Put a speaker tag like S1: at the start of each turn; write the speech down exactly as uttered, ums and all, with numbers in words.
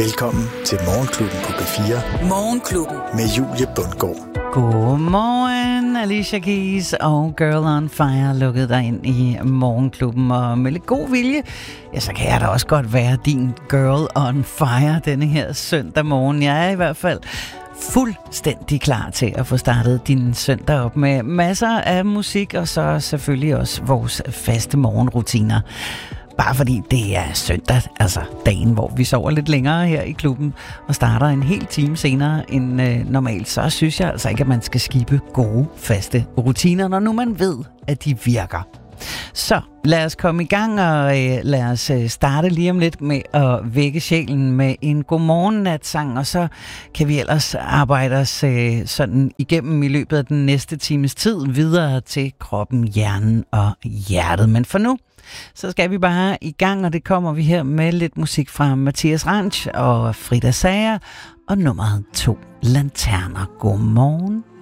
S1: Velkommen til Morgenklubben på B fire.
S2: Morgenklubben
S1: med Julie Bundgaard.
S3: Godmorgen, Alicia Keys og Girl on Fire lukkede dig ind i Morgenklubben. Og med lidt god vilje, ja, så kan jeg da også godt være din Girl on Fire denne her søndag morgen. Jeg er i hvert fald fuldstændig klar til at få startet din søndag op med masser af musik, og så selvfølgelig også vores faste morgenrutiner. Bare fordi det er søndag, altså dagen, hvor vi sover lidt længere her i klubben og starter en hel time senere end øh, normalt, så synes jeg altså ikke, at man skal skippe gode, faste rutiner, når nu man ved, at de virker. Så lad os komme i gang, og øh, lad os øh, starte lige om lidt med at vække sjælen med en godmorgen-natsang, og så kan vi ellers arbejde os øh, sådan igennem i løbet af den næste times tid videre til kroppen, hjernen og hjertet. Men for nu, så skal vi bare i gang, og det kommer vi her med lidt musik fra Mathias Ranch og Frida Sager, og nummeret to, Lanterner. Godmorgen.